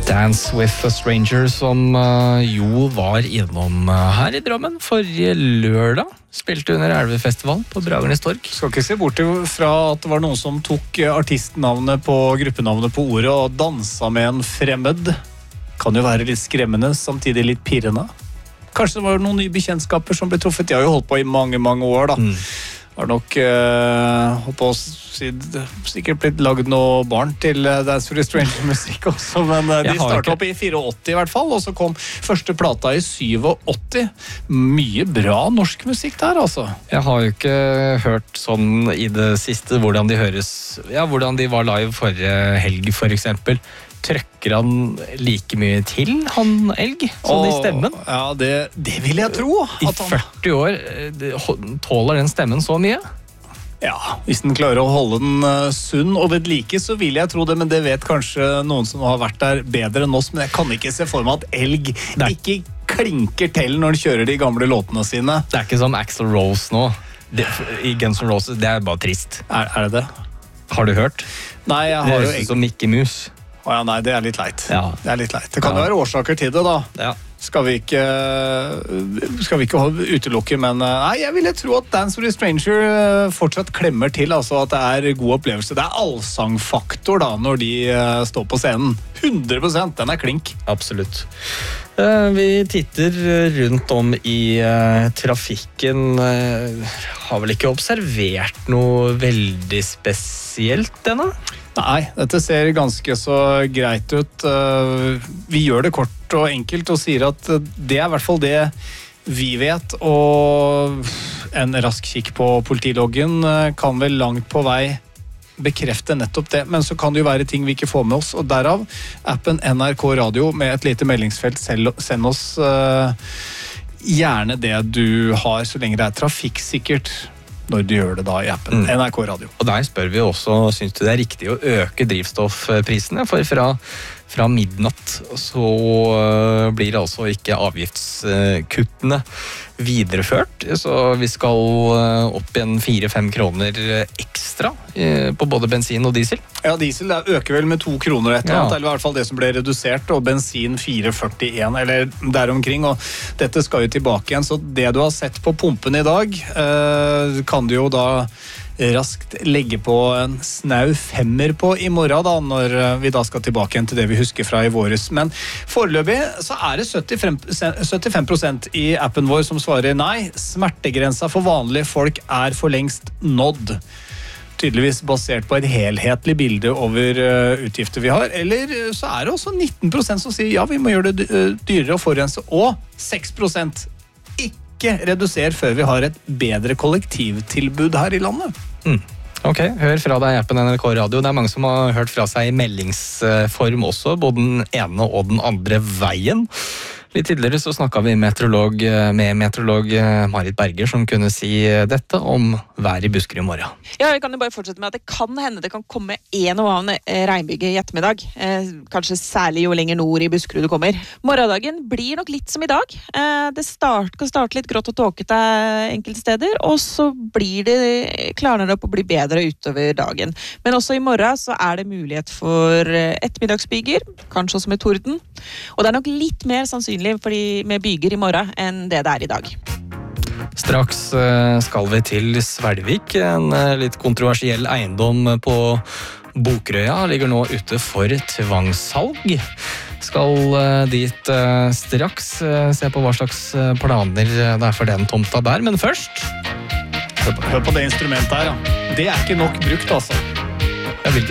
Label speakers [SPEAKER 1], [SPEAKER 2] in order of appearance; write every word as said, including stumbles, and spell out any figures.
[SPEAKER 1] Dance with a Stranger, som uh, jo var innom uh, her i Drammen forrige lørdag. Spilte under Elvefestivalen på Bragernes Torg.
[SPEAKER 2] Skal ikke se bort fra at det var noen som tok artistnavnet på gruppenavnet på ordet og dansa med en fremmed. Kan jo være litt skremmende, samtidig litt pirrende. Kanskje det var noen nye bekjentskaper som ble truffet. De har jo holdt på i mange, mange år da. Mm. Har nok uh, håper å si, sikkert blitt lagd noe barn til uh, Dance with a Stranger musikk også, men uh, de startet ikke... opp i åttifire i hvert fall, og så kom første plata i åttisju. Mye bra norsk musikk der, altså.
[SPEAKER 1] Jeg har jo ikke hørt sånn i det siste hvordan de høres, ja, hvordan de var live forrige helg for eksempel. Trøkker han like mye til, han Elg, sånn i stemmen?
[SPEAKER 2] Ja, det, det vil jeg tro.
[SPEAKER 1] I førti år tåler den stemmen så mye?
[SPEAKER 2] Ja, hvis den klarer å holde den sunn og ved like, så vil jeg tro det, men det vet kanskje noen som har vært der bedre enn oss, men jeg kan ikke se for meg at Elg ikke klinker til når de kjører de gamle låtene sine.
[SPEAKER 1] Det er ikke som Axl Rose nå, det, i Guns N' Roses, det er bare trist.
[SPEAKER 2] Er, er det det?
[SPEAKER 1] Har du hørt?
[SPEAKER 2] Nei, jeg har
[SPEAKER 1] det
[SPEAKER 2] jo...
[SPEAKER 1] Det er som Mickey Mus.
[SPEAKER 2] Å ja, nei, det er litt leit.
[SPEAKER 1] Ja.
[SPEAKER 2] Det er litt leit. Det kan jo ja. være årsaker til det da.
[SPEAKER 1] Ja.
[SPEAKER 2] Skal vi ikke, skal vi ikke utelukke, men nei, jeg ville tro at Dance with a Stranger fortsatt klemmer til, altså at det er god opplevelse. Det er allsangfaktor da, når de står på scenen. hundre prosent, den er klink.
[SPEAKER 1] Absolutt. Vi titter rundt om i trafikken. Har vel ikke observert noe veldig spesielt denne?
[SPEAKER 2] Nei, dette ser ganske så greit ut. Vi gjør det kort og enkelt og sier at det er i hvert fall det vi vet, og en rask kikk på politiloggen kan vel langt på vei bekrefte nettopp det, men så kan det jo være ting vi ikke får med oss, og derav appen N R K Radio med et lite meldingsfelt. Send oss gjerne det du har, så lenge det er trafikksikkert, når du gjør det da i appen mm. N R K Radio.
[SPEAKER 1] Og der spør vi også, synes du det er riktig å øke drivstoffprisene? For fra, fra midnatt så blir det altså ikke avgiftskuttene videreført. Så vi skal opp igjen fire-fem kroner ekstra på både bensin og diesel.
[SPEAKER 2] Ja, diesel det øker vel med to kroner etter, ja. Eller i hvert fall det som ble redusert, og bensin fire førtien, eller der omkring, og dette skal jo tilbake igjen, så det du har sett på pumpen i dag, eh, kan du jo da raskt legge på en snau femmer på i morgen da, når vi da skal tilbake igjen til det vi husker fra i våres. Men foreløpig så er det syttifem prosent i appen vår som svarer nei. Smertegrensa for vanlige folk er for lengst nådd. Tydeligvis basert på et helhetlig bilde over utgifter vi har. Eller så er det også nitten prosent som sier ja, vi må gjøre det dyrere å forurense, og seks prosent ikke redusere før vi har et bedre kollektivtilbud her i landet.
[SPEAKER 1] Mm. Ok, hør fra deg i appen N R K Radio. Det er mange som har hørt fra seg i meldingsform også, både den ene og den andre veien. Litt tidligere så snakket vi meteorolog, med meteorolog Marit Berger, som kunne si dette om vær i Buskerud i morgen.
[SPEAKER 3] Ja, vi kan jo bare fortsette med at det kan hende det kan komme en og annen regnbyge i ettermiddag. Eh, kanskje særlig jo lenger nord i Buskerud du kommer. Morgendagen blir nok litt som i dag. Eh, det start, kan starte litt grått og tåkete enkelte steder, og så blir det, klarner det opp å bli bedre utover dagen. Men også i morgen så er det mulighet for ettermiddagsbyger, kanskje også med torden. Og det er nok litt mer sannsynlig fordi med byger i morgen enn det det er i dag.
[SPEAKER 1] Straks skal vi til Svelvik, en litt kontroversiell eiendom på Bokrøya, ligger nå ute for tvangssalg. Skal dit straks se på hva slags planer det er for den tomta der, men først...
[SPEAKER 2] Hør på, hør på det instrumentet her, ja. Det er ikke nok brukt, altså.
[SPEAKER 1] Ja, hvilket